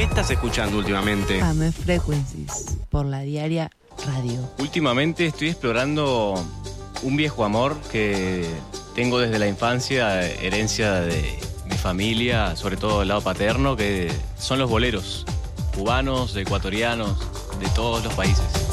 ¿Qué estás escuchando últimamente? Amé Frequencies por la Diaria Radio. Últimamente estoy explorando un viejo amor que tengo desde la infancia, herencia de mi familia, sobre todo el lado paterno, que son los boleros, cubanos, ecuatorianos, de todos los países.